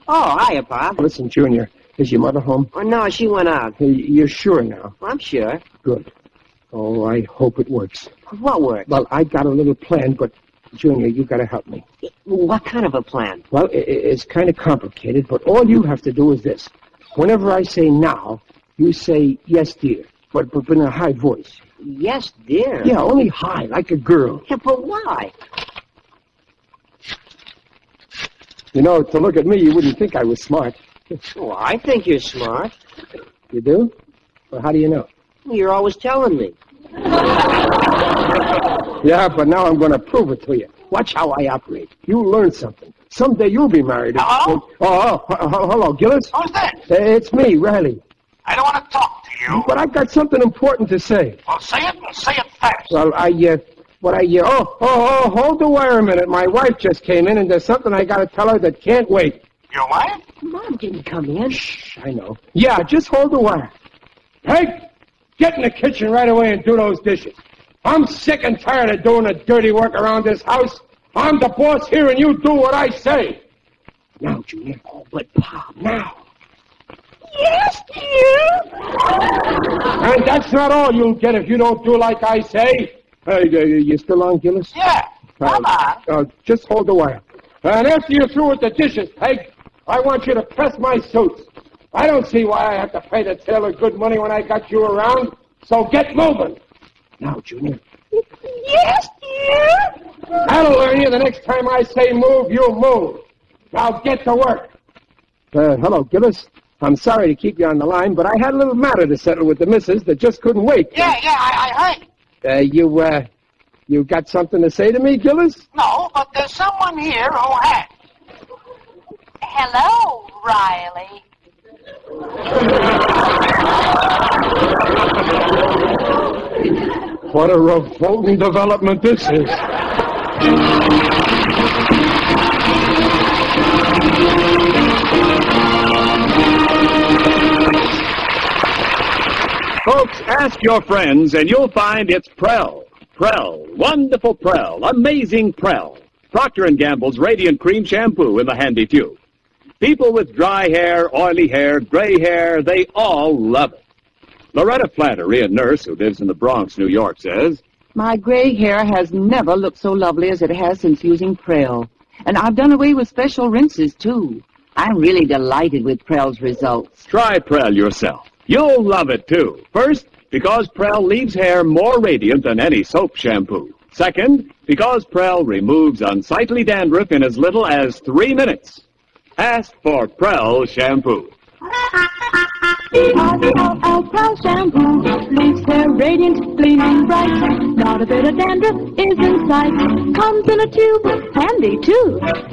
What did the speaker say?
Oh, hiya, Pop. Listen, Junior, is your mother home? Oh, no, she went out. Hey, you're sure now? I'm sure. Good. Oh, I hope it works. What works? Well, I got a little plan, but, Junior, you got to help me. What kind of a plan? Well, it's kind of complicated, but all you have to do is this. Whenever I say now, you say, yes, dear, but in a high voice. Yes, dear. Yeah, only high, like a girl. Yeah, but why? You know, to look at me, you wouldn't think I was smart. Well, I think you're smart. You do? Well, how do you know? You're always telling me. Yeah, but now I'm going to prove it to you. Watch how I operate. You'll learn something. Someday you'll be married. Hello? Hello, Gillis? Who's that? It's me, Riley. I don't want to talk to you. But I've got something important to say. Well, say it and say it fast. Well, hold the wire a minute. My wife just came in, and there's something I got to tell her that can't wait. Your wife? Mom didn't come in. Shh, I know. Yeah, just hold the wire. Peg, get in the kitchen right away and do those dishes. I'm sick and tired of doing the dirty work around this house. I'm the boss here, and you do what I say. Now, Junior. Oh, but Pop, Now. yes, dear. And that's not all you'll get if you don't do like I say. You still on, Gillis? Yeah. Come on. Just hold the wire. And after you're through with the dishes, Peg, I want you to press my suits. I don't see why I have to pay the tailor good money when I got you around. So get moving. Now, Junior. Yes, dear. That'll learn you. The next time I say move, you move. Now get to work. Hello, Gillis. I'm sorry to keep you on the line, but I had a little matter to settle with the missus that just couldn't wait. Yeah, I heard. You got something to say to me, Gillis? No, but there's someone here who has. Hello, Riley. What a revolting development this is. Folks, ask your friends and you'll find it's Prell. Prell, wonderful Prell, amazing Prell. Procter & Gamble's Radiant Cream Shampoo in the handy tube. People with dry hair, oily hair, gray hair, they all love it. Loretta Flannery, a nurse who lives in the Bronx, New York, says, My gray hair has never looked so lovely as it has since using Prell. And I've done away with special rinses, too. I'm really delighted with Prell's results. Try Prell yourself. You'll love it, too. First, because Prell leaves hair more radiant than any soap shampoo. Second, because Prell removes unsightly dandruff in as little as 3 minutes. Ask for Prell shampoo. Prell shampoo leaves hair radiant, gleaming bright. Not a bit of dandruff is in sight. Comes in a tube, handy too.